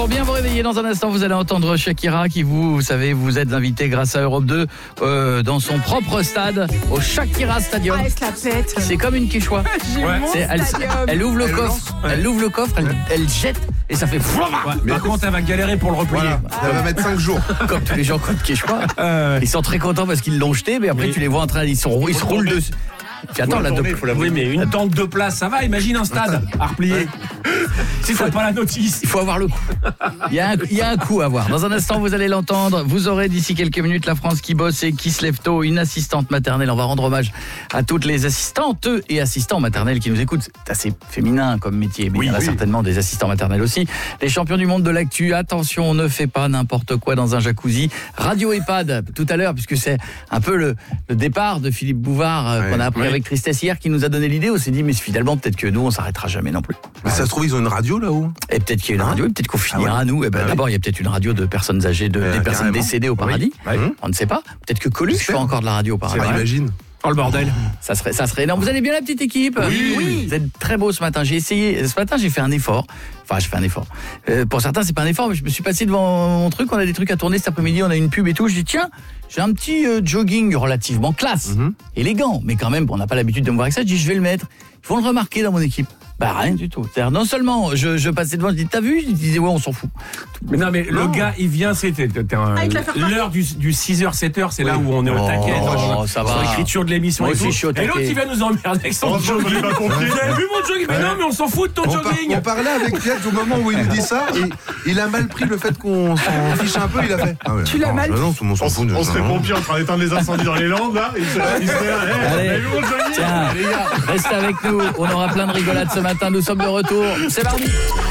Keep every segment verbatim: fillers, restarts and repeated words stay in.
pour bien vous réveiller. Dans un instant, vous allez entendre Shakira qui, vous, vous savez, vous êtes invité grâce à Europe deux euh, dans son propre stade, au Shakira Stadium. Ah, elle se la pète. C'est comme une quichua. J'ai Ouais. mon C'est- elle, stadium. elle ouvre le Elle coffre, lance. elle ouvre le coffre, elle, elle jette et ça fait Ouais, Mais par contre, elle va galérer pour le replier. Voilà, ça va mettre cinq jours. comme tous les gens qui ont de quichua. Euh, Ils sont très contents parce qu'ils l'ont jeté, mais après Oui. tu les vois en train, ils, sont, ils se roulent dessus. Puis attends, la tourner, deux- faut la oui, mais une tente de place, ça va. Imagine un stade à replier. Si t'as pas la notice. il faut avoir le coup. Il y, a un, il y a un coup à voir. Dans un instant, vous allez l'entendre. Vous aurez d'ici quelques minutes la France qui bosse et qui se lève tôt. Une assistante maternelle. On va rendre hommage à toutes les assistantes et assistants maternels qui nous écoutent. C'est assez féminin comme métier, mais Oui, il y en a oui. certainement des assistants maternels aussi. Les champions du monde de l'actu. Attention, on ne fait pas n'importe quoi dans un jacuzzi. Radio EHPAD tout à l'heure, puisque c'est un peu le, le départ de Philippe Bouvard euh, Ouais, qu'on a appris oui. avec tristesse hier, qui nous a donné l'idée. On s'est dit, mais finalement, peut-être que nous, on s'arrêtera jamais non plus. Mais ça se trouve, ils ont une radio là-haut. Et peut-être qu'il y a une Hein radio, et peut-être qu'on finira Ah ouais. nous. Eh ben, Ah oui. d'abord, il y a peut-être une radio de personnes âgées, de, Euh, des personnes carrément. décédées au paradis. Ouais. Hum. On ne sait pas. Peut-être que Coluche J'espère. fait encore de la radio au paradis. Bah, imagine. Oh le bordel. Ça serait, ça serait énorme. Vous allez bien la petite équipe? Oui. Vous êtes très beau ce matin. J'ai essayé. Ce matin, j'ai fait un effort. Enfin, j'ai fait un effort. Euh, pour certains, c'est pas un effort, mais je me suis passé devant mon truc. On a des trucs à tourner cet après-midi. On a une pub et tout. Je dis tiens, j'ai un petit euh, jogging relativement classe, Mhm. élégant, mais quand même, on n'a pas l'habitude de me voir avec ça. Je dis je vais le mettre. Ils vont le remarquer dans mon équipe. Bah rien du tout. C'est-à-dire, non seulement je, je passais devant, je dis t'as vu? Je disais ouais, on s'en fout. Mais non, mais le gars, il vient, c'est t'es- t'es un- Avec la faire partie. l'heure du, du six heures, sept heures, c'est là où on est au Oh, taquet. oh, ça sur va. l'écriture de l'émission Moi et aussi, tout. je suis au Et l'autre, taquet. il va nous emmerder avec son Heureusement qu'on jogging. l'a pas compris. Vous avez vu mon jogging? Mais non, mais on s'en fout de ton On, par- jogging. on parlait avec Piet au moment où il nous dit ça et il a mal pris le fait qu'on s'en fiche un peu. Il a fait. Ah ouais, Tu l'as non, mal bah non, tout le monde s'en On, fout. de on ça, serait non. pompiers en train d'éteindre les incendies dans les Landes, là. Il se, il se dit, hey, Allez. mais où on jogging Tiens, reste avec nous. On aura plein de rigolades ce matin. Nous sommes de retour. C'est mardi.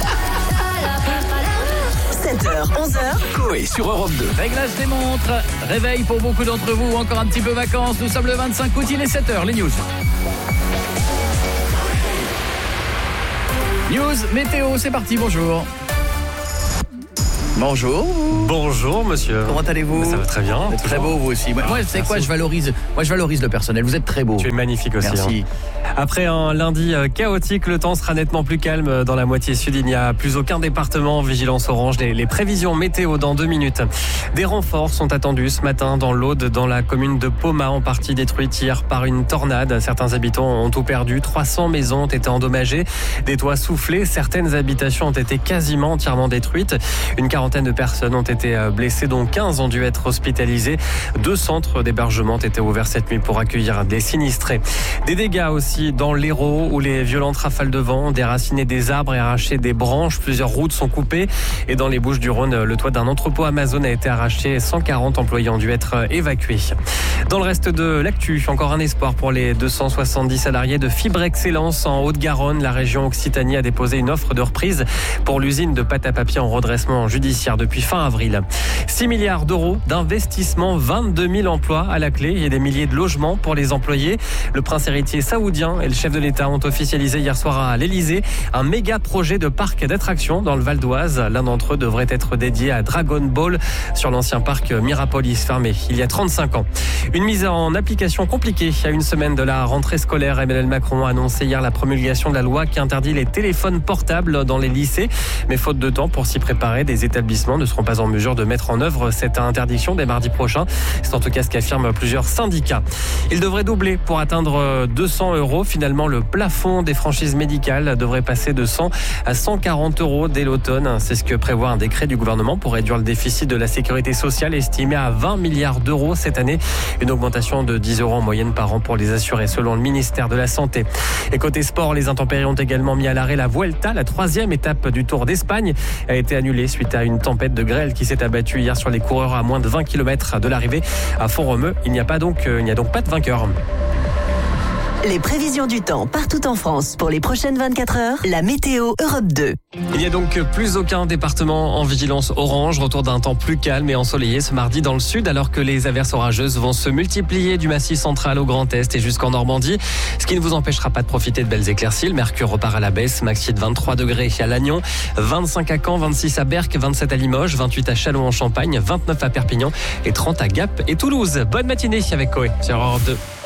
sept heures, onze heures. Coé sur Europe deux. Réglage des montres. Réveil pour beaucoup d'entre vous. Encore un petit peu vacances. Nous sommes le vingt-cinq août. Il est sept heures. Les news. News, météo, c'est parti. Bonjour. Bonjour. Bonjour monsieur. Comment allez-vous? Ça va très bien. Vous êtes très toujours. beau vous aussi. Moi, moi, c'est merci. quoi, je valorise. Moi, je valorise le personnel. Vous êtes très beau. Tu es magnifique aussi. Merci. hein. Après un lundi euh, chaotique, le temps sera nettement plus calme dans la moitié sud. Il n'y a plus aucun département en vigilance orange. Les, les prévisions météo dans deux minutes. Des renforts sont attendus ce matin dans l'Aude, dans la commune de Poma, en partie détruite hier par une tornade. Certains habitants ont tout perdu. trois cents maisons ont été endommagées. Des toits soufflés. Certaines habitations ont été quasiment entièrement détruites. Une quarantaine de personnes ont été blessées, dont quinze ont dû être hospitalisées. Deux centres d'hébergement ont été ouverts cette nuit pour accueillir des sinistrés. Des dégâts aussi dans l'Hérault, où les violentes rafales de vent ont déraciné des arbres et arraché des branches. Plusieurs routes sont coupées. Et dans les Bouches-du-Rhône, le toit d'un entrepôt Amazon a été arraché. cent quarante employés ont dû être évacués. Dans le reste de l'actu, encore un espoir pour les deux cent soixante-dix salariés de Fibre Excellence en Haute-Garonne. La région Occitanie a déposé une offre de reprise pour l'usine de pâte à papier en redressement judiciaire depuis fin avril. six milliards d'euros d'investissement, vingt-deux mille emplois à la clé et des milliers de logements pour les employés. Le prince héritier saoudien et le chef de l'État ont officialisé hier soir à l'Elysée un méga projet de parc d'attractions dans le Val d'Oise. L'un d'entre eux devrait être dédié à Dragon Ball sur l'ancien parc Mirapolis fermé il y a trente-cinq ans. Une mise en application compliquée à une semaine de la rentrée scolaire. Emmanuel Macron a annoncé hier la promulgation de la loi qui interdit les téléphones portables dans les lycées. Mais faute de temps pour s'y préparer, des établissements ne seront pas en mesure de mettre en œuvre cette interdiction dès mardi prochain. C'est en tout cas ce qu'affirment plusieurs syndicats. Il devrait doubler pour atteindre deux cents euros. Finalement, le plafond des franchises médicales devrait passer de cent à cent quarante euros dès l'automne. C'est ce que prévoit un décret du gouvernement pour réduire le déficit de la sécurité sociale estimé à vingt milliards d'euros cette année. Une augmentation de dix euros en moyenne par an pour les assurés selon le ministère de la Santé. Et côté sport, les intempéries ont également mis à l'arrêt la Vuelta. La troisième étape du Tour d'Espagne a été annulée suite à une tempête de grêle qui s'est abattue hier sur les coureurs à moins de vingt kilomètres de l'arrivée à Font-Romeu. Il n'y a pas donc, il n'y a donc pas de vainqueur. Les prévisions du temps partout en France pour les prochaines vingt-quatre heures. La météo Europe deux. Il n'y a donc plus aucun département en vigilance orange. Retour d'un temps plus calme et ensoleillé ce mardi dans le sud, alors que les averses orageuses vont se multiplier du Massif central au Grand Est et jusqu'en Normandie. Ce qui ne vous empêchera pas de profiter de belles éclaircies. Le mercure repart à la baisse. Maxi de vingt-trois degrés à Lannion, vingt-cinq à Caen, vingt-six à Berck, vingt-sept à Limoges, vingt-huit à Châlons en Champagne, vingt-neuf à Perpignan et trente à Gap et Toulouse. Bonne matinée avec Coé sur Europe deux.